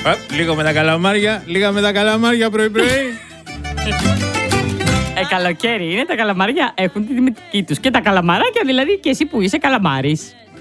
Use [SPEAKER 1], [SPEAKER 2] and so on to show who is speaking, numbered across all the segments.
[SPEAKER 1] Λίγο με τα καλαμάρια, λίγα με τα καλαμάρια πρωί-πρωί.
[SPEAKER 2] Καλοκαίρι είναι, τα καλαμάρια έχουν τη δημητική τους. Και τα καλαμαράκια δηλαδή, και εσύ που είσαι καλαμάρης.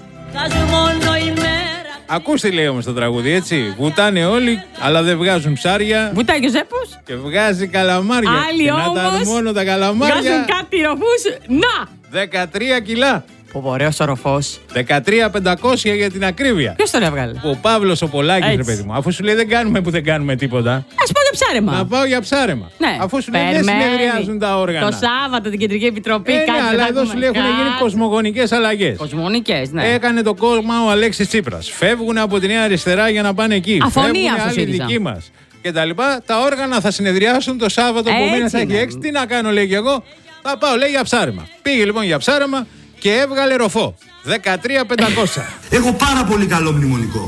[SPEAKER 1] Ακούστε, λέει όμως το τραγούδι, έτσι. Βουτάνε όλοι, αλλά δεν βγάζουν ψάρια.
[SPEAKER 2] Βουτάει και ο Ζέπος.
[SPEAKER 1] Και βγάζει καλαμάρια.
[SPEAKER 2] Άλλοι όμως
[SPEAKER 1] μόνο τα καλαμάρια.
[SPEAKER 2] βγάζουν κάτι ροφούς. Να!
[SPEAKER 1] 13 κιλά.
[SPEAKER 2] Ωραίος ο ροφός.
[SPEAKER 1] 13.500 για την ακρίβεια.
[SPEAKER 2] Ποιος τον έβγαλε?
[SPEAKER 1] Ο Παύλος ο Πολάκης,
[SPEAKER 2] Έτσι.
[SPEAKER 1] ρε παιδί μου. Αφού σου λέει δεν κάνουμε τίποτα.
[SPEAKER 2] Ας πάω για ψάρεμα.
[SPEAKER 1] Να πάω για ψάρεμα.
[SPEAKER 2] Ναι.
[SPEAKER 1] Αφού σου λέει δεν συνεδριάζουν τα όργανα.
[SPEAKER 2] Το Σάββατο την Κεντρική Επιτροπή.
[SPEAKER 1] Ναι, αλλά εδώ σου λέει έχουν γίνει κοσμογονικές αλλαγές.
[SPEAKER 2] Κοσμογονικές, ναι.
[SPEAKER 1] Έκανε το κόμμα ο Αλέξης Τσίπρας. Φεύγουν από τη Νέα Αριστερά για να πάνε εκεί.
[SPEAKER 2] Αφωνία
[SPEAKER 1] Φεύγουν άλλοι δικοί μας. Και τα λοιπά. Τα όργανα θα συνεδριάσουν το Σάββατο που μήνα θα έχει 6. Τι να κάνω, λέει και εγώ. Θα πάω, λέει, για ψάρεμα. Πήγε λοιπόν για ψάρεμα και έβγαλε ροφό. 13.500.
[SPEAKER 3] Έχω πάρα πολύ καλό μνημονικό.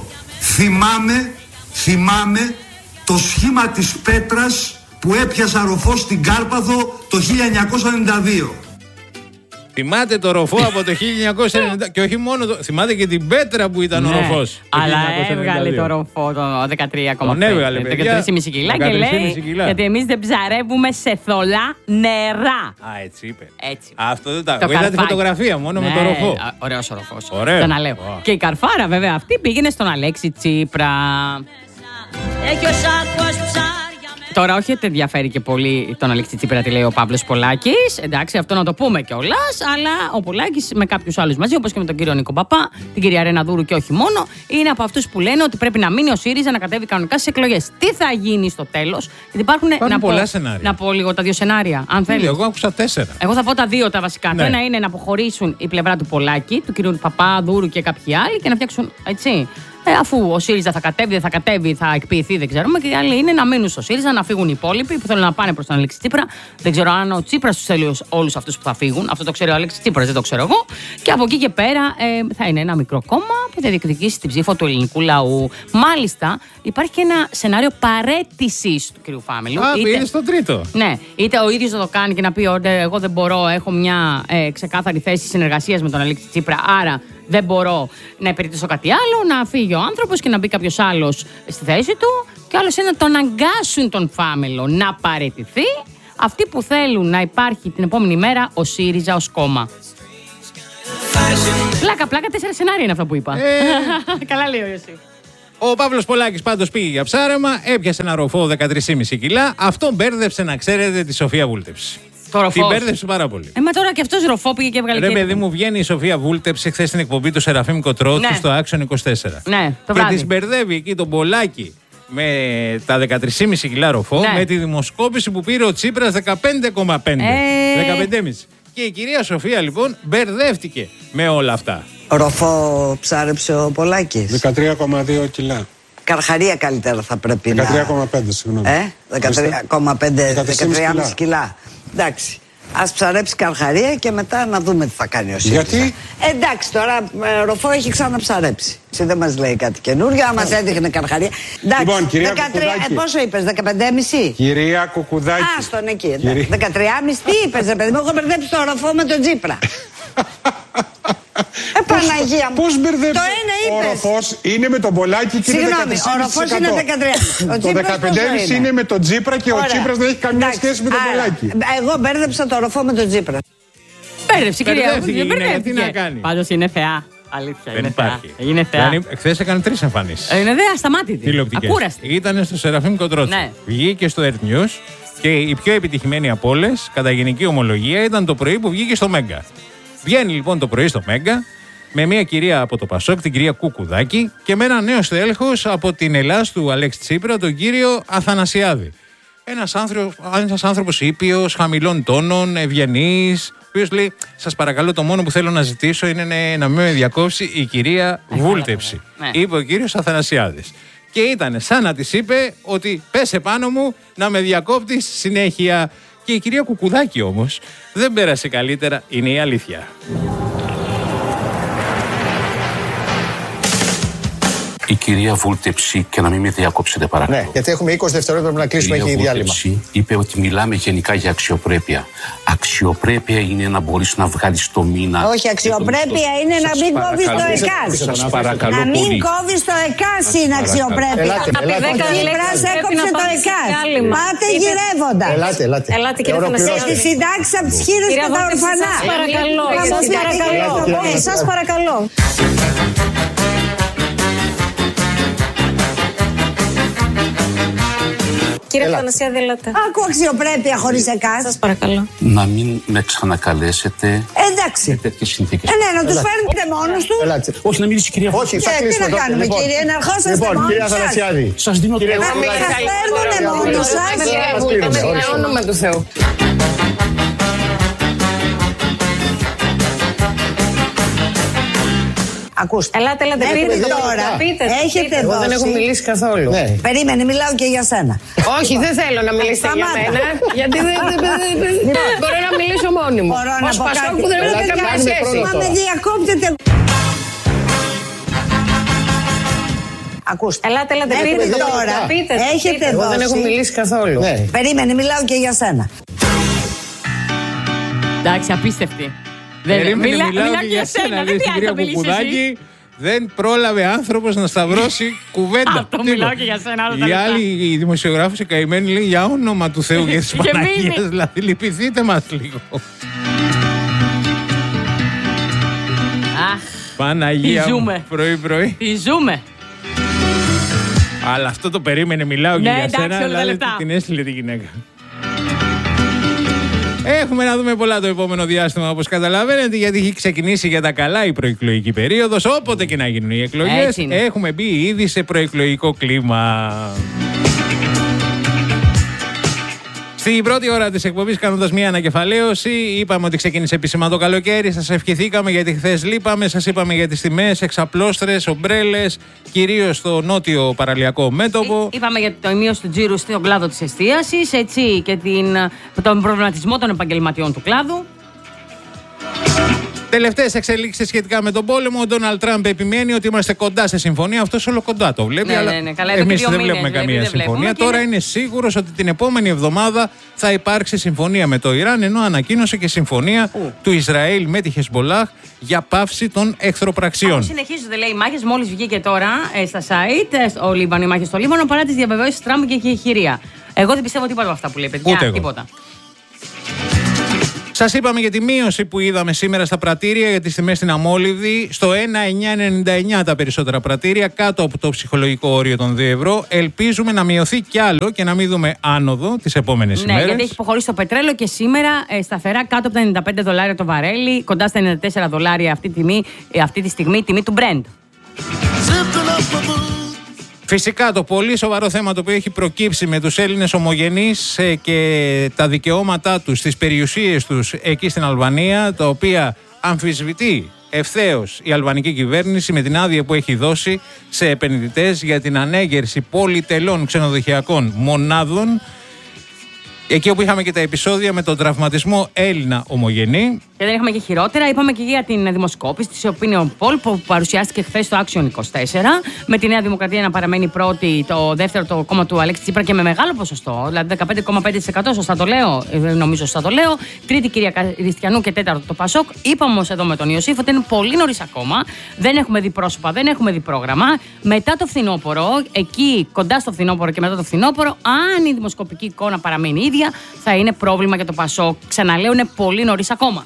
[SPEAKER 3] Θυμάμαι το σχήμα της πέτρας που έπιασα ροφό στην Κάρπαθο το 1992.
[SPEAKER 1] Θυμάται το ροφό από το 1990 και όχι μόνο θυμάται και την πέτρα που ήταν ο ροφός.
[SPEAKER 2] Αλλά έβγαλε το ροφό το 13,5.
[SPEAKER 1] Τον έβγαλε, παιδιά.
[SPEAKER 2] 13,5 κιλά και λέει γιατί εμείς δεν ψαρεύουμε σε θολά νερά.
[SPEAKER 1] Α, έτσι είπε.
[SPEAKER 2] Έτσι.
[SPEAKER 1] Αυτό δεν τα είδα τη φωτογραφία μόνο με το ροφό.
[SPEAKER 2] Ωραίος ο ροφός.
[SPEAKER 1] Ωραίο.
[SPEAKER 2] Το να λέω. Και η καρφάρα βέβαια αυτή πήγαινε στον Αλέξη Τσίπρα. Έχει ο σάκος ψάρια. Τώρα, όχι ότι ενδιαφέρει και πολύ τον Αλέξη Τσίπρα τι λέει ο Παύλος Πολάκης. Εντάξει, αυτό να το πούμε κιόλας. Αλλά ο Πολάκης με κάποιους άλλους μαζί, όπως και με τον κύριο Νίκο Παπά, την κυρία Ρένα Δούρου και όχι μόνο, είναι από αυτούς που λένε ότι πρέπει να μείνει ο ΣΥΡΙΖΑ να κατέβει κανονικά στις εκλογές. Τι θα γίνει στο τέλος? Γιατί υπάρχουν
[SPEAKER 1] πολλά σενάρια.
[SPEAKER 2] Να πω λίγο τα δύο σενάρια, αν θέλεις.
[SPEAKER 1] Εγώ άκουσα 4.
[SPEAKER 2] Εγώ θα πω τα δύο τα βασικά.
[SPEAKER 1] Ναι.
[SPEAKER 2] Το ένα είναι να αποχωρήσουν η πλευρά του Πολάκη, του κυρίου Παπά, Δούρου και κάποιοι άλλοι και να φτιάξουν έτσι. Αφού ο ΣΥΡΙΖΑ θα κατέβει, δεν θα κατέβει, θα εκποιηθεί, δεν ξέρουμε. Και οι άλλοι είναι να μείνουν στο ΣΥΡΙΖΑ, να φύγουν οι υπόλοιποι που θέλουν να πάνε προς τον Αλέξη Τσίπρα. Δεν ξέρω αν ο Τσίπρας τους θέλει όλους αυτούς που θα φύγουν. Αυτό το ξέρει ο Αλέξης Τσίπρας, δεν το ξέρω εγώ. Και από εκεί και πέρα θα είναι ένα μικρό κόμμα που θα διεκδικήσει την ψήφο του ελληνικού λαού. Μάλιστα, υπάρχει και ένα σενάριο παραίτησης του κ. Φάμελου.
[SPEAKER 1] Είναι στο τρίτο.
[SPEAKER 2] Ναι, είτε ο ίδιος θα το κάνει και να πει ότι εγώ δεν μπορώ, έχω μια ξεκάθαρη θέση συνεργασίας με τον Αλέξη Τσίπρα, άρα δεν μπορώ να υπηρετήσω κάτι άλλο, να φύγει ο άνθρωπος και να μπει κάποιος άλλος στη θέση του. Και άλλος είναι να τον αγκάσουν τον Φάμελο να παραιτηθεί. Αυτοί που θέλουν να υπάρχει την επόμενη μέρα ο ΣΥΡΙΖΑ ως κόμμα. Πλάκα, 4 σενάρια είναι αυτά που είπα. Καλά λέει ο Ιωσήφ.
[SPEAKER 1] Ο Παύλος Πολάκης πάντως πήγε για ψάρεμα, έπιασε ένα ροφό 13,5 κιλά. Αυτό μπέρδεψε, να ξέρετε, τη Σοφία Βούλτεψη. Την μπέρδεψε πάρα πολύ.
[SPEAKER 2] Μα τώρα και αυτός ροφό πήγε και έβγαλε.
[SPEAKER 1] Ρε παιδί μου, βγαίνει η Σοφία Βούλτεψη χθες στην εκπομπή του Σεραφείμ Κοτρότη στο Action 24.
[SPEAKER 2] Ναι, το
[SPEAKER 1] και
[SPEAKER 2] βράδυ.
[SPEAKER 1] της μπερδεύει εκεί τον Πολάκη με τα 13,5 κιλά ροφό, με τη δημοσκόπηση που πήρε ο Τσίπρας 15,5. 15,5. Και η κυρία Σοφία λοιπόν μπερδεύτηκε με όλα αυτά.
[SPEAKER 4] Ροφό ψάρεψε ο Πολάκης.
[SPEAKER 5] 13,2 κιλά.
[SPEAKER 4] Καρχαρία καλύτερα θα πρέπει
[SPEAKER 5] 13,5 συγγνώμη.
[SPEAKER 4] 13,5 κιλά. Εντάξει. Ας ψαρέψει καρχαρία και μετά να δούμε τι θα κάνει ο ΣΥΡΙΖΑ.
[SPEAKER 5] Γιατί?
[SPEAKER 4] Εντάξει, τώρα ροφό έχει ξαναψαρέψει. Εσύ δεν μας λέει κάτι καινούργιο, άμα μας έδειχνε καρχαρία. Εντάξει,
[SPEAKER 5] λοιπόν, κυρία
[SPEAKER 4] 13,
[SPEAKER 5] Κουκουδάκη.
[SPEAKER 4] πόσο είπες, 15,5?
[SPEAKER 5] Κυρία Κουκουδάκη.
[SPEAKER 4] Άστον εκεί, 13,5 τι είπες, ρε παιδί μου, έχω μπερδέψει το ροφό με τον Τσίπρα. Παναγία μου.
[SPEAKER 5] Πώς μπερδεύει?
[SPEAKER 4] Το ένα είπες.
[SPEAKER 5] Ο ροφός είναι με τον Πολάκη και είναι 13,5%.
[SPEAKER 4] Συγγνώμη, ο ροφός είναι 13.
[SPEAKER 5] Το 15,5 είναι με τον Τσίπρα και ο Τσίπρας δεν έχει καμία σχέση με τον Πολάκη.
[SPEAKER 4] Εγώ μπέρδεψα το ροφό με τον Τσίπρα.
[SPEAKER 2] Μπέρδεψε, κυρία.
[SPEAKER 1] Τι να κάνει.
[SPEAKER 2] Πάντως είναι θεά. Αλήθεια.
[SPEAKER 1] Δεν υπάρχει.
[SPEAKER 2] Είναι θεά.
[SPEAKER 1] Χθες έκανε 3 εμφανίσεις.
[SPEAKER 2] Είναι δε ασταμάτητη.
[SPEAKER 1] Τηλεοπτικές.
[SPEAKER 2] Ακούραστη.
[SPEAKER 1] Ήταν στο Σεραφείμ Κοτρότη.
[SPEAKER 2] Ναι.
[SPEAKER 1] Βγήκε στο Earth News και η πιο επιτυχημένη από όλες, κατά γενική ομολογία, ήταν το πρωί που βγήκε στο Μέγκα. Βγαίνει λοιπόν το πρωί στο Μέγκα με μια κυρία από το Πασόκ, την κυρία Κουκουδάκη, και με ένα νέο στέλεχος από την Ελλάς του Αλέξη Τσίπρα, τον κύριο Αθανασιάδη. Ένας άνθρωπος ήπιος, χαμηλών τόνων, ευγενής, ο οποίος λέει: σας παρακαλώ, το μόνο που θέλω να ζητήσω είναι να μην με διακόψει η κυρία Βούλτεψη. Είπε ο κύριος Αθανασιάδης. Και ήταν σαν να της είπε ότι πέσε πάνω μου να με διακόπτεις συνέχεια. Και η κυρία Κουκουδάκη όμως δεν πέρασε καλύτερα, είναι η αλήθεια.
[SPEAKER 6] Η κυρία βούλτεψη και να μην με διακόψετε παρακαλώ.
[SPEAKER 5] Ναι, γιατί έχουμε 20 δευτερόλεπτα να κλείσουμε, έχει διάλειμμα.
[SPEAKER 6] Είπε ότι μιλάμε γενικά για αξιοπρέπεια. Αξιοπρέπεια είναι να μπορείς να βγάλεις το μήνα.
[SPEAKER 4] Όχι, αξιοπρέπεια είναι να μην κόβεις το ΕΚΑΣ.
[SPEAKER 6] Σας παρακαλώ
[SPEAKER 4] να μην
[SPEAKER 6] πολύ.
[SPEAKER 4] κόβεις το ΕΚΑΣ είναι αξιοπρέπεια. Η Τσίπρας έκοψε το ΕΚΑΣ. Πάτε γυρεύοντα.
[SPEAKER 5] Ελάτε
[SPEAKER 4] και τις συντάξεις από τις χείρες και τα ορφανά.
[SPEAKER 7] Σας παρακαλώ. Κύριε Αθανασιάδη, ελάτε.
[SPEAKER 4] Άκου αξιοπρέπεια χωρίς ΕΚΑΣ.
[SPEAKER 7] Σας παρακαλώ.
[SPEAKER 6] Να μην με ξανακαλέσετε.
[SPEAKER 4] Εντάξει.
[SPEAKER 6] Σε τέτοιες συνθήκες.
[SPEAKER 4] Ναι, να τους φέρνετε μόνος του.
[SPEAKER 6] Όχι, να μιλήσει η κυρία.
[SPEAKER 5] Όχι, θα
[SPEAKER 4] Τι
[SPEAKER 5] κλείσουμε
[SPEAKER 4] να κάνουμε, κύριε, να ερχόσαστε
[SPEAKER 5] Λοιπόν,
[SPEAKER 4] μόνοι
[SPEAKER 5] κυρία
[SPEAKER 4] σας.
[SPEAKER 5] Αθανασιάδη.
[SPEAKER 6] Σας δίνω το
[SPEAKER 4] Σας φέρνουνε μόνος σας.
[SPEAKER 7] Με όνομα του Θεού.
[SPEAKER 4] Ακούστε.
[SPEAKER 7] Ελάτε,
[SPEAKER 4] Μέχρι τώρα έχετε
[SPEAKER 7] Εγώ δεν
[SPEAKER 4] δώσει.
[SPEAKER 7] έχω μιλήσει καθόλου.
[SPEAKER 4] Περίμενε, μιλάω και για σένα.
[SPEAKER 7] Όχι, δεν θέλω να μιλήσετε για
[SPEAKER 4] Σταμάτα.
[SPEAKER 7] μένα. Γιατί δεν μπορώ να μιλήσω μόνη μου.
[SPEAKER 4] Μπορώ να
[SPEAKER 7] Ως
[SPEAKER 4] πω
[SPEAKER 7] Πασόκ
[SPEAKER 4] κάτι.
[SPEAKER 7] που δεν έχω καμία σχέση.
[SPEAKER 4] Μα με διακόπτετε. Ακούστε.
[SPEAKER 7] Ελάτε,
[SPEAKER 4] Μέχρι τώρα έχετε
[SPEAKER 7] Εγώ δεν έχω
[SPEAKER 4] δώσει.
[SPEAKER 7] μιλήσει καθόλου.
[SPEAKER 4] Περίμενε, μιλάω και για σένα.
[SPEAKER 2] Εντάξει, απίστευτη.
[SPEAKER 1] Περίμενε, μιλάω και για σένα, λέει στην κυρία Κουκουδάκη. Δεν πρόλαβε άνθρωπος να σταυρώσει κουβέντα.
[SPEAKER 2] Αυτό μιλάω και για σένα, όλα τα
[SPEAKER 1] Οι
[SPEAKER 2] λεπτά.
[SPEAKER 1] άλλοι, οι δημοσιογράφοι, οι καημένοι, λέει για όνομα του Θεού και της
[SPEAKER 2] Και
[SPEAKER 1] Παναγίας.
[SPEAKER 2] μείνει.
[SPEAKER 1] Δηλαδή, λυπηθείτε μας λίγο.
[SPEAKER 2] Αχ,
[SPEAKER 1] Παναγία
[SPEAKER 2] Τι
[SPEAKER 1] μου,
[SPEAKER 2] ζούμε.
[SPEAKER 1] πρωί-πρωί.
[SPEAKER 2] τι ζούμε.
[SPEAKER 1] Αλλά αυτό το περίμενε, μιλάω και
[SPEAKER 2] Ναι,
[SPEAKER 1] για
[SPEAKER 2] εντάξει,
[SPEAKER 1] σένα.
[SPEAKER 2] όλα τα
[SPEAKER 1] Δηλαδή,
[SPEAKER 2] λεπτά.
[SPEAKER 1] την έστειλε τη γυναίκα. Έχουμε να δούμε πολλά το επόμενο διάστημα, όπως καταλαβαίνετε, γιατί έχει ξεκινήσει για τα καλά η προεκλογική περίοδος. Όποτε και να γίνουν οι εκλογές,
[SPEAKER 2] Έτσι είναι.
[SPEAKER 1] έχουμε μπει ήδη σε προεκλογικό κλίμα. Στην πρώτη ώρα της εκπομπής, κάνοντας μια ανακεφαλαίωση, είπαμε ότι ξεκίνησε επίσημα το καλοκαίρι. Σας ευχηθήκαμε γιατί χθες λείπαμε. Σας είπαμε για τις τιμές, εξαπλώστρες, ομπρέλες, κυρίως στο νότιο παραλιακό μέτωπο.
[SPEAKER 2] Είπαμε για το μείωση του τζίρου στον κλάδο της εστίασης, έτσι, και τον προβληματισμό των επαγγελματιών του κλάδου.
[SPEAKER 1] Τελευταίες εξελίξεις σχετικά με τον πόλεμο. Ο Ντόναλντ Τραμπ επιμένει ότι είμαστε κοντά σε συμφωνία. Αυτός όλο κοντά το βλέπει.
[SPEAKER 2] Ναι,
[SPEAKER 1] αλλά
[SPEAKER 2] ναι, καλά, εδώ και
[SPEAKER 1] εμείς
[SPEAKER 2] 2
[SPEAKER 1] δεν
[SPEAKER 2] μήνες
[SPEAKER 1] βλέπουμε
[SPEAKER 2] βλέπει,
[SPEAKER 1] καμία
[SPEAKER 2] δεν
[SPEAKER 1] συμφωνία.
[SPEAKER 2] βλέπουμε και
[SPEAKER 1] Τώρα
[SPEAKER 2] είναι-
[SPEAKER 1] είναι σίγουρος ότι την επόμενη εβδομάδα θα υπάρξει συμφωνία με το Ιράν. Ενώ ανακοίνωσε και συμφωνία του Ισραήλ με τη Χεσμολάχ για πάυση των εχθροπραξιών.
[SPEAKER 2] Συνεχίζονται, λέει, οι μάχες. Μόλις βγήκε τώρα στα site, ο Λίβανο, οι μάχες στο Λίβανο, παρά τις διαβεβαιώσεις Τραμπ και η χειρία. Εγώ δεν πιστεύω τίποτα από αυτά που λέει, παιδιά.
[SPEAKER 1] Ούτε εγώ.
[SPEAKER 2] Τίποτα.
[SPEAKER 1] Σας είπαμε για τη μείωση που είδαμε σήμερα στα πρατήρια για τις τιμές στην Αμόλυβδη. Στο 1,999 τα περισσότερα πρατήρια, κάτω από το ψυχολογικό όριο των 2 ευρώ. Ελπίζουμε να μειωθεί κι άλλο και να μην δούμε άνοδο τις επόμενες
[SPEAKER 2] Ναι,
[SPEAKER 1] ημέρες.
[SPEAKER 2] γιατί έχει υποχωρήσει το πετρέλαιο και σήμερα σταθερά κάτω από τα 95 δολάρια το βαρέλι, κοντά στα 94 δολάρια αυτή τη στιγμή η τιμή του Brent.
[SPEAKER 1] Φυσικά το πολύ σοβαρό θέμα το οποίο έχει προκύψει με τους Έλληνες ομογενείς και τα δικαιώματά τους, τις περιουσίες τους εκεί στην Αλβανία, τα οποία αμφισβητεί ευθέως η αλβανική κυβέρνηση με την άδεια που έχει δώσει σε επενδυτές για την ανέγερση πολυτελών ξενοδοχειακών μονάδων, εκεί όπου είχαμε και τα επεισόδια με τον τραυματισμό Έλληνα ομογενή.
[SPEAKER 2] Και δεν είχαμε και χειρότερα. Είπαμε και για την δημοσκόπηση τη Opinion Poll που παρουσιάστηκε χθε στο Action 24. Με τη Νέα Δημοκρατία να παραμένει πρώτη, το δεύτερο το κόμμα του Αλέξη Τσίπρα και με μεγάλο ποσοστό. Δηλαδή 15,5%. Σωστά το λέω. Νομίζω σωστά το λέω. Τρίτη κυρία Χριστιανού και τέταρτο το Πασόκ. Είπαμε όμως εδώ με τον Ιωσήφ ότι είναι πολύ νωρίς ακόμα. Δεν έχουμε δει πρόσωπα, δεν έχουμε δει πρόγραμμα. Μετά το φθινόπωρο, εκεί κοντά στο φθινόπωρο και μετά το φθινόπωρο, αν η δημοσκοπική εικόνα παραμένει ίδια, θα είναι πρόβλημα για το Πασόκ. Ξαναλέω, είναι πολύ νωρίς ακόμα.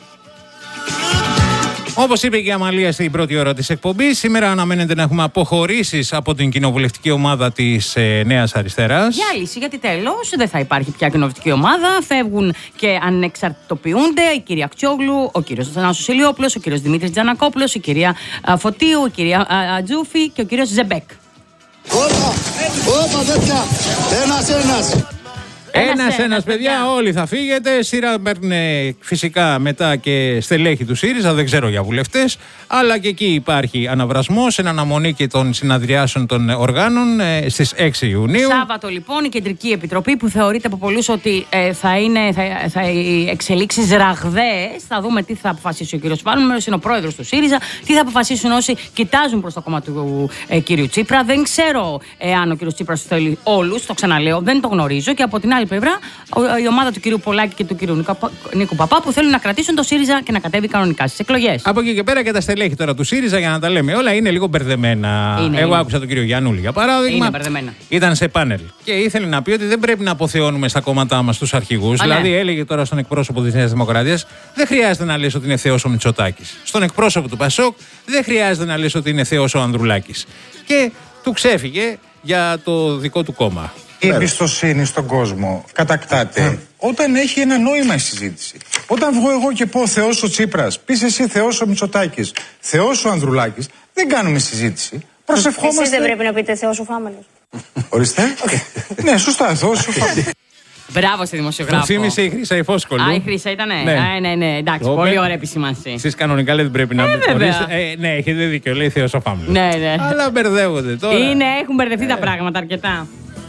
[SPEAKER 1] Όπως είπε και η Αμαλία στην πρώτη ώρα της εκπομπής, σήμερα αναμένεται να έχουμε αποχωρήσεις από την κοινοβουλευτική ομάδα της Νέας Αριστεράς.
[SPEAKER 2] Διάλυση, γιατί τέλος δεν θα υπάρχει πια κοινοβουλευτική ομάδα. Φεύγουν και ανεξαρτητοποιούνται η κυρία Αξιόγλου, ο κύριος Θανάσης Ηλιόπουλος, ο κύριος Δημήτρης Τζανακόπουλος, η κυρία Φωτίου, η κυρία Τζούφη και ο κύριος Ζεμπέκ.
[SPEAKER 3] Όπα, παιδιά, ένας.
[SPEAKER 1] Ένας, παιδιά, όλοι θα φύγετε. Σειρά παίρνουν φυσικά μετά και στελέχη του ΣΥΡΙΖΑ, δεν ξέρω για βουλευτές. Αλλά και εκεί υπάρχει αναβρασμός, εν αναμονή και των συναδριάσεων των οργάνων στις 6 Ιουνίου.
[SPEAKER 2] Σάββατο, λοιπόν, η Κεντρική Επιτροπή που θεωρείται από πολλούς ότι θα εξελίξεις ραγδαίες. Θα δούμε τι θα αποφασίσει ο κύριος Πάνος, είναι ο πρόεδρος του ΣΥΡΙΖΑ. Τι θα αποφασίσουν όσοι κοιτάζουν προς το κόμμα του κύριου Τσίπρα. Δεν ξέρω αν ο κύριος Τσίπρας θέλει όλους, το ξαναλέω, δεν το γνωρίζω. Και από την άλλη πλευρά, η ομάδα του κυρίου Πολάκη και του κυρίου Νίκου Παπά που θέλουν να κρατήσουν το ΣΥΡΙΖΑ και να κατέβει κανονικά στις εκλογές.
[SPEAKER 1] Από εκεί και πέρα και τα στελέχη τώρα του ΣΥΡΙΖΑ, για να τα λέμε όλα, είναι λίγο μπερδεμένα. Εγώ άκουσα τον κύριο Γιαννούλη για παράδειγμα. Ήταν σε πάνελ και ήθελε να πει ότι δεν πρέπει να αποθεώνουμε στα κόμματά μας τους αρχηγούς. Δηλαδή, έλεγε τώρα στον εκπρόσωπο της Νέας Δημοκρατίας, δεν χρειάζεται να λες ότι είναι θεός ο Μητσοτάκης. Στον εκπρόσωπο του ΠΑΣΟΚ, δεν χρειάζεται να λες ότι είναι θεός ο Ανδρουλάκης. Και του ξέφυγε για το δικό του κόμμα.
[SPEAKER 5] Η εμπιστοσύνη στον κόσμο κατακτάται όταν έχει ένα νόημα η συζήτηση. Όταν βγω εγώ και πω Θεός ο Τσίπρας, πεις εσύ Θεός ο Μητσοτάκης, Θεός ο Ανδρουλάκης, δεν κάνουμε συζήτηση. Προσευχόμαστε.
[SPEAKER 8] Εσείς δεν πρέπει να πείτε Θεός ο Φάμελος.
[SPEAKER 5] Ορίστε. Ναι, σωστά, Θεός ο Φάμελος.
[SPEAKER 2] Μπράβο στη δημοσιογράφο.
[SPEAKER 1] Μου θύμισε η Χρύσα Υφόσκολου.
[SPEAKER 2] Α, η Χρύσα ήτανε. Ναι. Εντάξει, πολύ ωραία επισήμανση.
[SPEAKER 1] Εσείς κανονικά δεν πρέπει να μπορείτε. Ναι, έχετε δίκιο, λέει Θεός ο Φάμελος.
[SPEAKER 2] Ναι.
[SPEAKER 1] Αλλά μπερδεύονται τώρα.
[SPEAKER 2] Έχουν μπερδευτεί τα πράγματα αρκετά.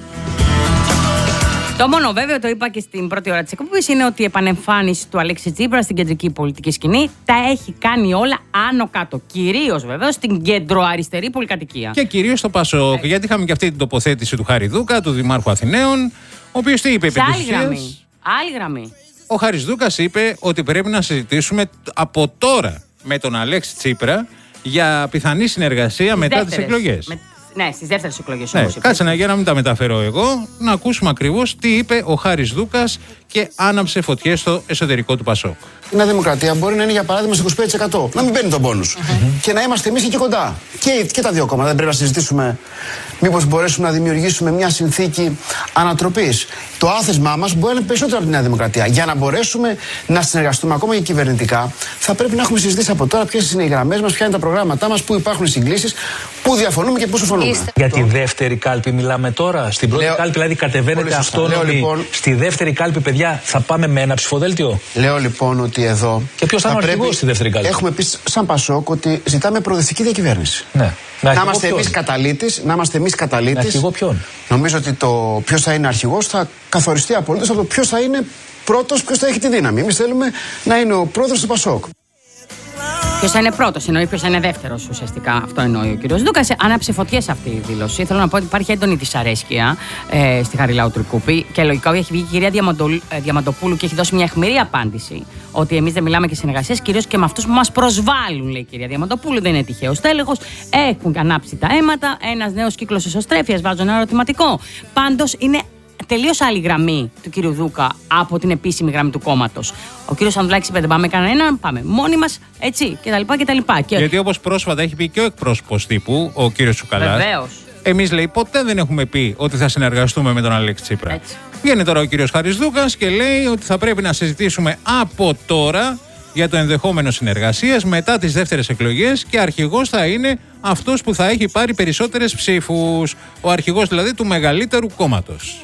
[SPEAKER 2] Το μόνο βέβαιο, το είπα και στην πρώτη ώρα της εκπομπής, είναι ότι η επανεμφάνιση του Αλέξη Τσίπρα στην κεντρική πολιτική σκηνή τα έχει κάνει όλα άνω κάτω. Κυρίως βεβαίως στην κεντροαριστερή πολυκατοικία. Και
[SPEAKER 1] κυρίως στο ΠΑΣΟΚ. Γιατί είχαμε και αυτή την τοποθέτηση του Χάρη Δούκα, του Δημάρχου Αθηναίων, ο οποίος τι είπε επί της ουσίας?
[SPEAKER 2] Άλλη γραμμή.
[SPEAKER 1] Ο Χάρης Δούκας είπε ότι πρέπει να συζητήσουμε από τώρα με τον Αλέξη Τσίπρα για πιθανή συνεργασία μετά τις εκλογές.
[SPEAKER 2] Ναι, στις δεύτερες εκλογές.
[SPEAKER 1] Ναι, κάτσε για να μην τα μεταφέρω εγώ, να ακούσουμε ακριβώς τι είπε ο Χάρης Δούκας και άναψε φωτιές στο εσωτερικό του ΠΑΣΟΚ.
[SPEAKER 9] Η Νέα Δημοκρατία μπορεί να είναι για παράδειγμα στο 25%. Να μην παίρνει τον πόνους. Και να είμαστε εμείς εκεί κοντά. Και τα δύο κόμματα. Δεν πρέπει να συζητήσουμε μήπως μπορέσουμε να δημιουργήσουμε μια συνθήκη ανατροπής. Το άθεσμά μας μπορεί να είναι περισσότερο από τη Νέα Δημοκρατία. Για να μπορέσουμε να συνεργαστούμε ακόμα και κυβερνητικά, θα πρέπει να έχουμε συζητήσει από τώρα ποιες είναι οι γραμμές μας, ποια είναι τα προγράμματά μας, πού υπάρχουν συγκλήσεις, πού διαφωνούμε και πού συμφωνούμε.
[SPEAKER 10] Για τη δεύτερη κάλπη μιλάμε τώρα. Στην πρώτη κάλπη, δηλαδή, κατεβαίνετε αυτόνομοι. Λοιπόν, στη δεύτερη κάλπη, παιδιά, θα πάμε με ένα ψηφοδέλτιο.
[SPEAKER 9] Λέω λοιπόν ότι εδώ.
[SPEAKER 10] Και ποιος θα είναι ο αρχηγός στη δεύτερη κάλπη?
[SPEAKER 9] Έχουμε πει σαν ΠΑΣΟΚ ότι ζητάμε προοδευτική διακυβέρνηση.
[SPEAKER 10] Ναι.
[SPEAKER 9] Να είμαστε εμείς καταλήτης. Να είμαστε εμείς καταλήτης.
[SPEAKER 10] Αρχηγό ποιον?
[SPEAKER 9] Νομίζω ότι το ποιος θα είναι αρχηγός θα καθοριστεί απολύτως από το ποιος θα είναι πρώτος, ποιος θα έχει τη δύναμη. Εμείς θέλουμε να είναι ο πρόεδρος του ΠΑΣΟΚ.
[SPEAKER 2] Ποιος θα είναι πρώτος, εννοεί ποιος θα είναι δεύτερος ουσιαστικά. Αυτό εννοεί ο κύριος Δούκας. Άναψε φωτιές αυτή η δήλωση. Θέλω να πω ότι υπάρχει έντονη δυσαρέσκεια στη Χαριλάου Τρικούπη και λογικά έχει βγει η κυρία Διαμαντοπούλου και έχει δώσει μια αιχμηρή απάντηση. Ότι εμείς δεν μιλάμε και συνεργασίες, κυρίως και με αυτούς που μας προσβάλλουν, λέει η κυρία Διαμαντοπούλου. Δεν είναι τυχαίος τέλεχος. Έχουν ανάψει τα αίματα. Ένας νέος κύκλος εσωστρέφειας. Βάζω ένα ερωτηματικό. Πάντως είναι τελείως άλλη γραμμή του κύριου Δούκα από την επίσημη γραμμή του κόμματος. Ο κύριος Ανδρουλάκης είπε: δεν πάμε κανέναν, πάμε μόνοι μας, έτσι κτλ.
[SPEAKER 1] Γιατί όπως πρόσφατα έχει πει και ο εκπρόσωπος τύπου, ο κύριος Τσουκαλάς.
[SPEAKER 2] Βεβαίως.
[SPEAKER 1] Εμείς, λέει, ποτέ δεν έχουμε πει ότι θα συνεργαστούμε με τον Αλέξη Τσίπρα. Βγαίνει τώρα ο κύριος Χάρης Δούκας και λέει ότι θα πρέπει να συζητήσουμε από τώρα για το ενδεχόμενο συνεργασίας μετά τις δεύτερες εκλογές και αρχηγός θα είναι αυτός που θα έχει πάρει περισσότερες ψήφους. Ο αρχηγός δηλαδή του μεγαλύτερου κόμματος.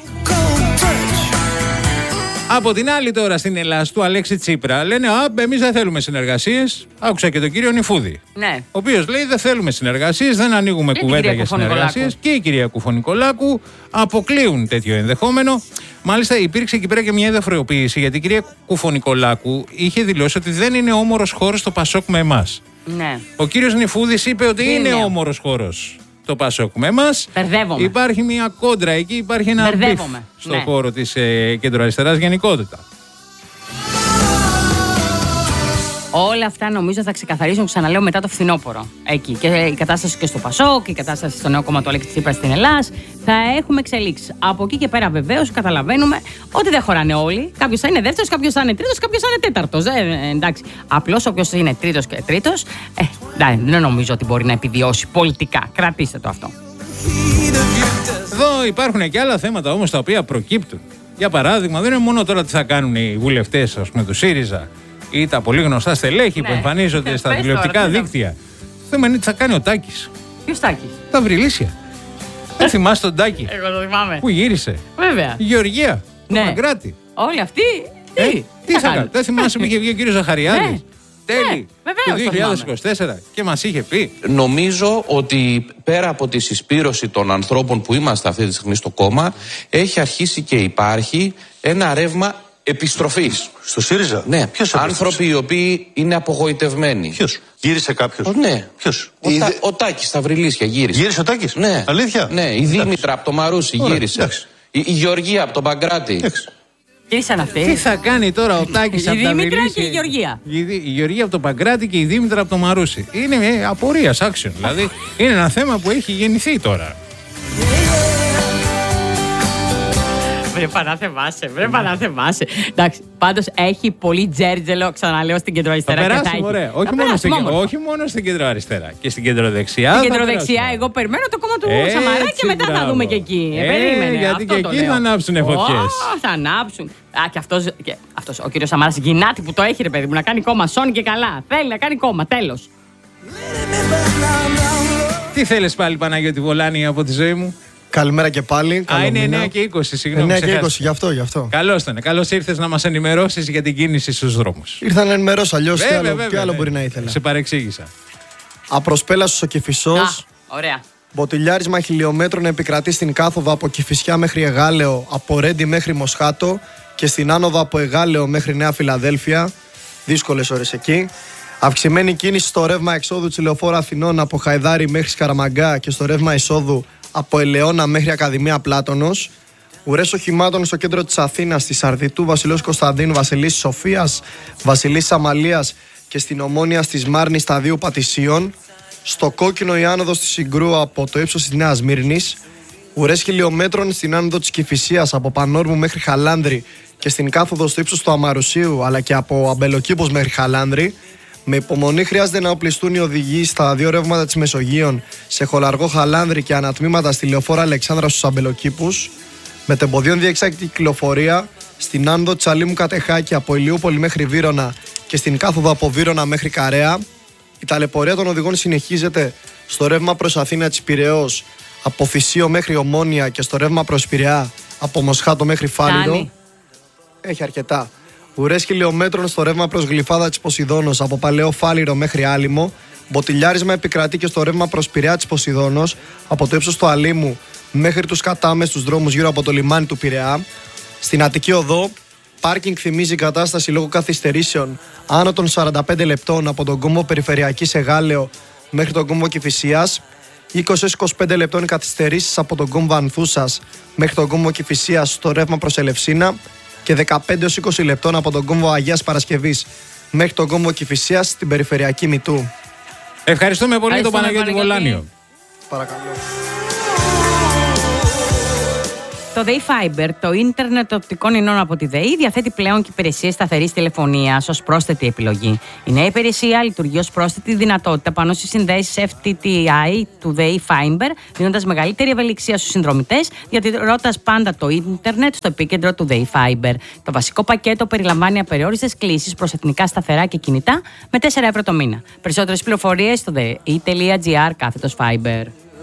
[SPEAKER 1] Από την άλλη τώρα στην Ελλάδα του Αλέξη Τσίπρα λένε εμείς δεν θέλουμε συνεργασίες. Άκουσα και τον κύριο Νιφούδη.
[SPEAKER 2] Ναι.
[SPEAKER 1] Ο οποίος λέει δεν θέλουμε συνεργασίες, δεν ανοίγουμε κουβέντα για συνεργασίες. Και η κυρία Κουφωνικολάκου αποκλείουν τέτοιο ενδεχόμενο. Μάλιστα υπήρξε εκεί πέρα και μια διαφοροποίηση γιατί η κυρία Κουφωνικολάκου είχε δηλώσει ότι δεν είναι όμορος χώρος το ΠΑΣΟΚ με εμάς. Ναι. Ο κύριος Νιφούδης είπε ότι είναι όμορος χώρος το ΠΑΣΟΚ με εμάς. Υπάρχει μια κόντρα εκεί, υπάρχει ένα μπιφ στον χώρο της κεντροαριστεράς γενικότητα.
[SPEAKER 2] Όλα αυτά νομίζω θα ξεκαθαρίσουν, ξαναλέω, μετά το φθινόπωρο. Εκεί. Και η κατάσταση και στο ΠΑΣΟΚ, η κατάσταση στο νέο κόμμα του Αλέξη Τσίπρα στην Ελλάδα. Θα έχουμε εξελίξεις. Από εκεί και πέρα, βεβαίως, καταλαβαίνουμε ότι δεν χωράνε όλοι. Κάποιος θα είναι δεύτερος, κάποιος θα είναι τρίτος, κάποιος θα είναι τέταρτος. Εντάξει. Απλώς όποιος είναι τρίτος και τρίτος, δεν νομίζω ότι μπορεί να επιβιώσει πολιτικά. Κρατήστε το αυτό.
[SPEAKER 1] Εδώ υπάρχουν και άλλα θέματα όμως τα οποία προκύπτουν. Για παράδειγμα, δεν είναι μόνο τώρα τι θα κάνουν οι βουλευτές, ας πούμε, του ΣΥΡΙΖΑ ή τα πολύ γνωστά στελέχη που εμφανίζονται στα τηλεοπτικά δίκτυα. Το θέμα είναι τι θα κάνει ο Τάκης.
[SPEAKER 2] Ποιος Τάκης?
[SPEAKER 1] Τα βρυλίσια. Δεν θυμάσαι τον Τάκη?
[SPEAKER 2] Εγώ το θυμάμαι.
[SPEAKER 1] Πού γύρισε?
[SPEAKER 2] Βέβαια.
[SPEAKER 1] Η Γεωργία. Το Παγκράτη.
[SPEAKER 2] Όλοι αυτοί.
[SPEAKER 1] Τι θα κάνουν. Δεν θυμάσαι που είχε βγει ο κύριος Ζαχαριάδης. Τέλη του 2024 και μας είχε πει.
[SPEAKER 8] Νομίζω ότι πέρα από τη συσπήρωση των ανθρώπων που είμαστε αυτή τη στιγμή στο κόμμα, έχει αρχίσει και υπάρχει ένα ρεύμα επιστροφής.
[SPEAKER 11] Στο ΣΥΡΙΖΑ?
[SPEAKER 8] Ναι. Ποιος άνθρωποι οι οποίοι είναι απογοητευμένοι.
[SPEAKER 11] Ποιος? Γύρισε κάποιος?
[SPEAKER 8] Ναι.
[SPEAKER 11] Ποιος?
[SPEAKER 8] Ο Τάκης στα Βρυλίσια γύρισε.
[SPEAKER 11] Γύρισε ο Τάκης?
[SPEAKER 8] Ναι.
[SPEAKER 11] Αλήθεια?
[SPEAKER 8] Ναι. Η Δήμητρα από το Μαρούσι γύρισε. Η Γεωργία από τον Παγκράτη.
[SPEAKER 2] Γύρισαν αυτοί.
[SPEAKER 1] Τι θα κάνει τώρα ο Τάκης από τα
[SPEAKER 2] Δήμητρα και η Γεωργία.
[SPEAKER 1] Η Γεωργία από τον Παγκράτη και η Δήμητρα από το Μαρούσι. Είναι απορίας action. Δηλαδή είναι ένα θέμα που έχει γεννηθεί τώρα.
[SPEAKER 2] Βρε παραθεμάσαι. Εντάξει, πάντως έχει πολύ τζέρτζελο, ξαναλέω, στην κεντροαριστερά.
[SPEAKER 1] Θα περάσουμε ωραία. Όχι μόνο στην κεντροαριστερά. Και στην κεντροδεξιά.
[SPEAKER 2] Στην κεντροδεξιά, εγώ περιμένω το κόμμα του Σαμαρά και μετά θα δούμε και εκεί. Περίμενε.
[SPEAKER 1] Γιατί και εκεί θα ανάψουν φωτιές.
[SPEAKER 2] Θα ανάψουν. Και αυτός ο κύριος Σαμαράς γυνάτη που το έχει, ρε παιδί μου, να κάνει κόμμα, σώνει και καλά. Θέλει να κάνει κόμμα, τέλος.
[SPEAKER 1] Τι θέλεις πάλι, Παναγιώτη Βολάνη, από τη ζωή μου?
[SPEAKER 12] Καλημέρα και πάλι.
[SPEAKER 1] Είναι 9 και 20, συγγνώμη.
[SPEAKER 12] 9 και 20, γι' αυτό.
[SPEAKER 1] Καλώς ήταν. Καλώς ήρθες να μας ενημερώσεις για την κίνηση στους δρόμους.
[SPEAKER 12] Ήρθα να ενημερώσω, αλλιώς τι άλλο μπορεί να ήθελα.
[SPEAKER 1] Σε παρεξήγησα.
[SPEAKER 12] Απροσπέλαστος ο Κηφισός.
[SPEAKER 2] Ωραία.
[SPEAKER 12] Μποτιλιάρισμα χιλιόμετρων επικρατεί στην κάθοδο από Κηφισιά μέχρι Εγάλεο, από Ρέντι μέχρι Μοσχάτο και στην άνοδο από Εγάλεο μέχρι Νέα Φιλαδέλφια. Δύσκολες ώρες εκεί. Αυξημένη κίνηση στο ρεύμα εξόδου της Λεωφόρου Αθηνών από Χαϊδάρι μέχρι Σκαραμαγκά και στο ρεύμα εισόδου από Ελαιώνα μέχρι Ακαδημία Πλάτωνος. Ουρές οχημάτων στο κέντρο της Αθήνας, στη Σαρδιτού, Βασιλέως Κωνσταντίνου, Βασιλίσσης Σοφίας, Βασιλίσσης Αμαλίας και στην Ομόνια της Μάρνης Σταδίου Πατησίων. Στο κόκκινο η άνοδος της Συγκρού από το ύψος της Νέας Μύρνης. Ουρές χιλιόμετρων στην άνοδο της Κηφισίας από Πανόρμου μέχρι Χαλάνδρη και στην κάθοδο στο ύψος του Αμαρουσίου, αλλά και από Αμπελοκήπος μέχρι Χαλάνδρη. Με υπομονή χρειάζεται να οπλιστούν οι οδηγοί στα δύο ρεύματα της Μεσογείων, σε Χολαργό Χαλάνδρη και ανατμήματα στη Λεωφόρα Αλεξάνδρα στους Αμπελοκήπους. Με τεμποδίων διεξάγεται κυκλοφορία στην άνοδο της Αλήμου Κατεχάκη από Ηλιούπολη μέχρι Βύρωνα και στην κάθοδο από Βύρωνα μέχρι Καρέα. Η ταλαιπωρία των οδηγών συνεχίζεται στο ρεύμα προς Αθήνα της Πειραιώς από Θησίο μέχρι Ομόνια και στο ρεύμα προς Πειραιά από Μοσχάτο μέχρι Φάληρο. Έχει αρκετά. Ουρές χιλιόμετρων στο ρεύμα προς Γλυφάδα της Ποσειδώνος από Παλαιό Φάληρο μέχρι Άλυμο. Μποτιλιάρισμα επικρατεί και στο ρεύμα προς Πειραιά της Ποσειδώνος από το ύψος του Αλήμου μέχρι τους κατάμες στους δρόμους γύρω από το λιμάνι του Πειραιά. Στην Αττική Οδό, πάρκινγκ θυμίζει η κατάσταση λόγω καθυστερήσεων άνω των 45 λεπτών από τον κόμβο Περιφερειακής Εγάλεο μέχρι τον κόμβο Κηφισίας. 20-25 λεπτών οι καθυστερήσεις από τον κόμβο Ανθούσας μέχρι τον κόμβο Κηφισίας στο ρεύμα προς Ελευσίνα. Και 15-20 λεπτών από τον κόμβο Αγίας Παρασκευής μέχρι τον κόμβο Κηφισίας στην περιφερειακή Μητού.
[SPEAKER 1] Ευχαριστούμε πολύ τον Παναγιώτη Βολάνιο.
[SPEAKER 12] Παρακαλώ.
[SPEAKER 2] Το ΔΕΗ Fiber, το ίντερνετ οπτικών ινών από τη ΔΕΗ, διαθέτει πλέον και υπηρεσίες σταθερής τηλεφωνίας ως πρόσθετη επιλογή. Η νέα υπηρεσία λειτουργεί ως πρόσθετη δυνατότητα πάνω στις συνδέσεις FTTI του ΔΕΗ Fiber, δίνοντας μεγαλύτερη ευελιξία στους συνδρομητές, διατηρώντας πάντα το ίντερνετ στο επίκεντρο του ΔΕΗ Fiber. Το βασικό πακέτο περιλαμβάνει απεριόριστες κλήσεις προς εθνικά σταθερά και κινητά με 4 ευρώ το μήνα. Περισσότερες πληροφορίες στο dei.gr/Fiber.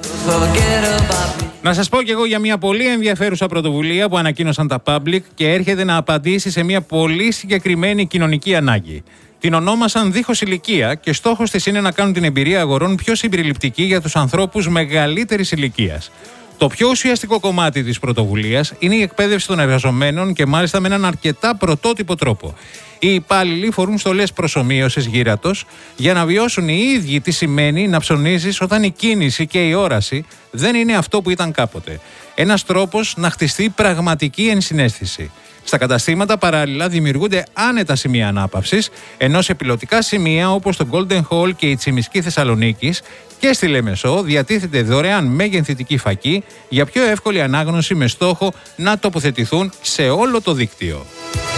[SPEAKER 1] Να σας πω κι εγώ για μια πολύ ενδιαφέρουσα πρωτοβουλία που ανακοίνωσαν τα Public και έρχεται να απαντήσει σε μια πολύ συγκεκριμένη κοινωνική ανάγκη. Την ονόμασαν Δίχως Ηλικία και στόχος της είναι να κάνουν την εμπειρία αγορών πιο συμπεριληπτική για τους ανθρώπους μεγαλύτερης ηλικίας. Το πιο ουσιαστικό κομμάτι της πρωτοβουλίας είναι η εκπαίδευση των εργαζομένων και μάλιστα με έναν αρκετά πρωτότυπο τρόπο. Οι υπάλληλοι φορούν στολές προσομοίωσης γύρατος για να βιώσουν οι ίδιοι τι σημαίνει να ψωνίζεις όταν η κίνηση και η όραση δεν είναι αυτό που ήταν κάποτε. Ένας τρόπος να χτιστεί πραγματική ενσυναίσθηση. Στα καταστήματα παράλληλα δημιουργούνται άνετα σημεία ανάπαυσης, ενώ σε πιλωτικά σημεία όπως το Golden Hall και η Τσιμισκή Θεσσαλονίκης και στη Λεμεσό διατίθεται δωρεάν μεγενθητική φακή για πιο εύκολη ανάγνωση με στόχο να τοποθετηθούν σε όλο το δίκτυο.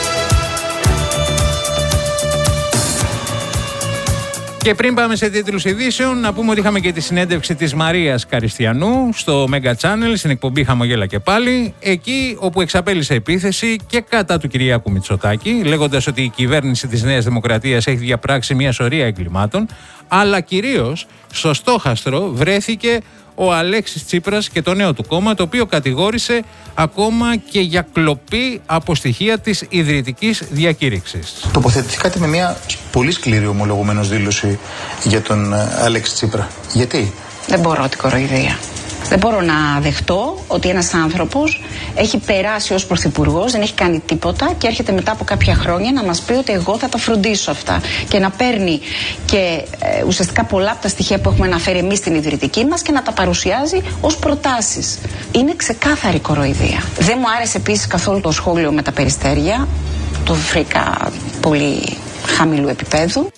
[SPEAKER 1] Και πριν πάμε σε τίτλους ειδήσεων, να πούμε ότι είχαμε και τη συνέντευξη της Μαρίας Καριστιανού στο Mega Channel, στην εκπομπή Χαμογέλα και πάλι, εκεί όπου εξαπέλυσε επίθεση και κατά του Κυριάκου Μητσοτάκη, λέγοντας ότι η κυβέρνηση της Νέας Δημοκρατίας έχει διαπράξει μια σωρία εγκλημάτων, αλλά κυρίως στο στόχαστρο βρέθηκε ο Αλέξης Τσίπρας και το νέο του κόμμα, το οποίο κατηγόρησε ακόμα και για κλοπή από στοιχεία της ιδρυτικής διακήρυξης.
[SPEAKER 5] Τοποθετηθήκατε με μια πολύ σκληρή ομολογουμένως δήλωση για τον Αλέξη Τσίπρα. Γιατί?
[SPEAKER 11] Δεν μπορώ την κοροϊδία. Δεν μπορώ να δεχτώ ότι ένας άνθρωπος έχει περάσει ως πρωθυπουργός, δεν έχει κάνει τίποτα και έρχεται μετά από κάποια χρόνια να μας πει ότι εγώ θα τα φροντίσω αυτά και να παίρνει και ουσιαστικά πολλά από τα στοιχεία που έχουμε αναφέρει εμείς στην ιδρυτική μας και να τα παρουσιάζει ως προτάσεις. Είναι ξεκάθαρη κοροϊδία. Δεν μου άρεσε επίσης καθόλου το σχόλιο με τα περιστέρια. Το βρήκα πολύ χαμηλού επίπεδου.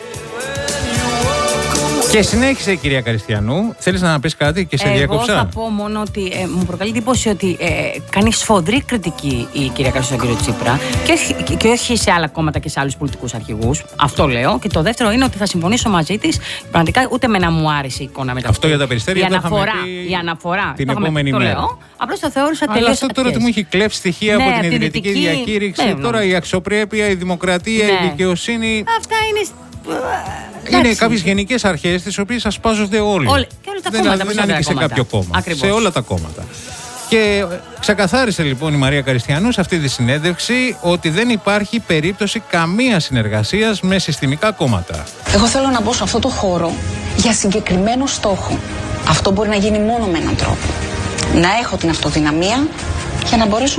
[SPEAKER 1] Και συνέχισε η κυρία Καριστιανού. Θέλεις να πεις κάτι και σε διάκοψα?
[SPEAKER 2] Εγώ θα πω μόνο ότι μου προκαλεί εντύπωση ότι κάνει σφοδρή κριτική η κυρία Καριστιανού στον κύριο Τσίπρα και όχι σε άλλα κόμματα και σε άλλους πολιτικούς αρχηγούς. Αυτό λέω. Και το δεύτερο είναι ότι θα συμφωνήσω μαζί της. Πραγματικά ούτε με να μου άρεσε η εικόνα μετά.
[SPEAKER 1] Αυτό για τα περιστέρια
[SPEAKER 2] η αναφορά.
[SPEAKER 1] Την επόμενη μέρα.
[SPEAKER 2] Απλώς το θεώρησα τελείως.
[SPEAKER 1] Αλλά αυτό τώρα ότι μου έχει κλέψει στοιχεία από την ιδρυτική διακήρυξη. Τώρα η αξιοπρέπεια, η δημοκρατία, η δικαιοσύνη.
[SPEAKER 2] Αυτά είναι.
[SPEAKER 1] Είναι κάποιες γενικές αρχές τις οποίες ασπάζονται όλοι.
[SPEAKER 2] Και όλα τα κόμματα.
[SPEAKER 1] Δεν ανήκει σε κάποιο κόμμα.
[SPEAKER 2] Ακριβώς.
[SPEAKER 1] Σε όλα τα κόμματα. Και ξεκαθάρισε λοιπόν η Μαρία Καριστιανού σε αυτή τη συνέντευξη ότι δεν υπάρχει περίπτωση καμία συνεργασίας με συστημικά κόμματα.
[SPEAKER 11] Εγώ θέλω να μπω σε αυτό το χώρο για συγκεκριμένο στόχο. Αυτό μπορεί να γίνει μόνο με έναν τρόπο. Να έχω την αυτοδυναμία για να μπορέσω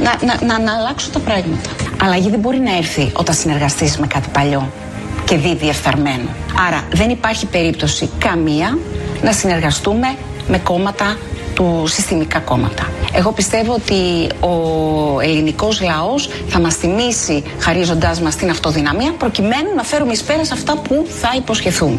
[SPEAKER 11] να αλλάξω τα πράγματα. Αλλαγή δεν μπορεί να έρθει όταν συνεργαστείς με κάτι παλιό και δει διεφθαρμένο. Άρα δεν υπάρχει περίπτωση καμία να συνεργαστούμε με κόμματα του συστημικά κόμματα. Εγώ πιστεύω ότι ο ελληνικός λαός θα μας τιμήσει χαρίζοντάς μας την αυτοδυναμία προκειμένου να φέρουμε εις πέρας αυτά που θα υποσχεθούμε.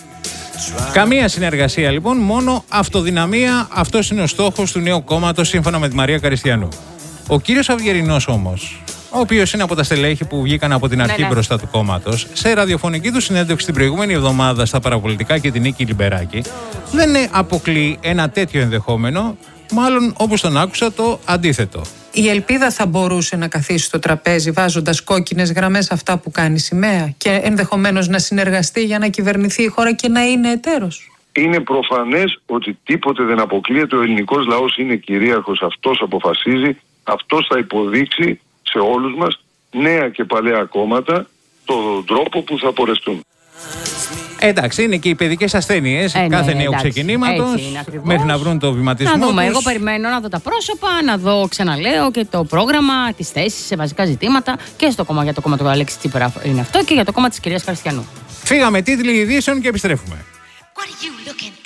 [SPEAKER 1] Καμία συνεργασία λοιπόν, μόνο αυτοδυναμία. Αυτός είναι ο στόχος του νέου κόμματος σύμφωνα με τη Μαρία Καριστιανού. Ο κύριος Αυγερινός όμως, ο οποίος είναι από τα στελέχη που βγήκαν από την αρχή μπροστά του κόμματος, σε ραδιοφωνική του συνέντευξη την προηγούμενη εβδομάδα στα Παραπολιτικά και την Νίκη Λιμπεράκη, δεν αποκλεί ένα τέτοιο ενδεχόμενο, μάλλον όπως τον άκουσα το αντίθετο.
[SPEAKER 13] Η Ελπίδα θα μπορούσε να καθίσει στο τραπέζι βάζοντας κόκκινες γραμμές αυτά που κάνει σημαία και ενδεχομένως να συνεργαστεί για να κυβερνηθεί η χώρα και να είναι εταίρος.
[SPEAKER 14] Είναι προφανές ότι τίποτε δεν αποκλείεται. Ο ελληνικός λαός είναι κυρίαρχος, αυτός αποφασίζει, αυτός θα υποδείξει σε όλους μας, νέα και παλαιά κόμματα, τον τρόπο που θα πορευτούν.
[SPEAKER 1] Εντάξει, είναι και οι παιδικές ασθένειες κάθε νέου ξεκινήματος, μέχρι να βρουν το βηματισμό
[SPEAKER 2] τους. Να δούμε,
[SPEAKER 1] τους.
[SPEAKER 2] εγώ περιμένω να δω τα πρόσωπα, να δω, ξαναλέω, και το πρόγραμμα, τις θέσεις σε βασικά ζητήματα και στο κόμμα, για το κόμμα του Αλέξη Τσίπρα είναι αυτό και για το κόμμα της κυρίας Καριστιανού.
[SPEAKER 1] Φύγαμε, τίτλοι ειδήσεων και επιστρέφουμε.
[SPEAKER 15] What are you looking